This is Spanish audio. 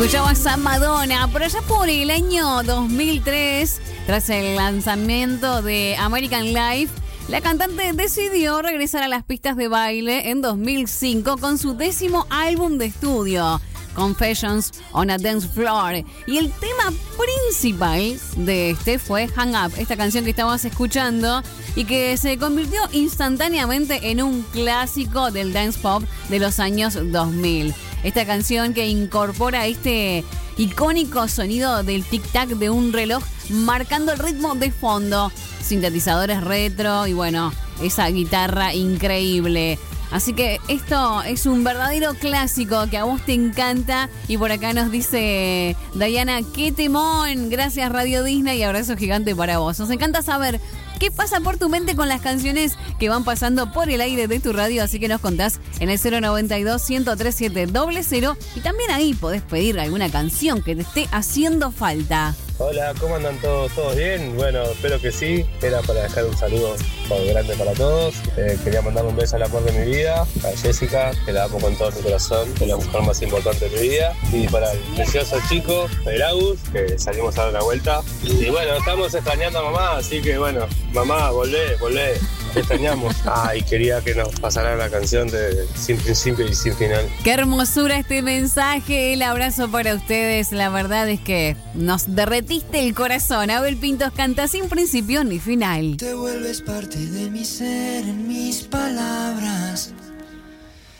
Escuchabas a Madonna, por allá por el año 2003, tras el lanzamiento de American Life, la cantante decidió regresar a las pistas de baile en 2005 con su 10º álbum de estudio, Confessions on a Dance Floor. Y el tema principal de este fue Hang Up, esta canción que estamos escuchando y que se convirtió instantáneamente en un clásico del dance pop de los años 2000. Esta canción que incorpora este icónico sonido del tic-tac de un reloj marcando el ritmo de fondo, sintetizadores retro y bueno, esa guitarra increíble. Así que esto es un verdadero clásico que a vos te encanta. Y por acá nos dice Diana, ¡qué temón! Gracias Radio Disney y abrazo gigante para vos. Nos encanta saber qué pasa por tu mente con las canciones que van pasando por el aire de tu radio. Así que nos contás en el 092-103-700. Y también ahí podés pedir alguna canción que te esté haciendo falta. Hola, ¿cómo andan todos? ¿Todos bien? Bueno, espero que sí. Era para dejar un saludo grande para todos. Quería mandarle un beso al amor de mi vida, a Jessica, que la amo con todo mi corazón, que es la mujer más importante de mi vida. Y para el precioso chico, el Agus, que salimos a dar una vuelta. Y bueno, estamos extrañando a mamá, así que bueno, mamá, volvé. Te extrañamos. Y quería que nos pasara la canción de Sin Principio y Sin Final. Qué hermosura este mensaje. El abrazo para ustedes. La verdad es que nos derretiste el corazón. Abel Pintos canta Sin Principio ni Final. Te vuelves parte de mi ser, en mis palabras.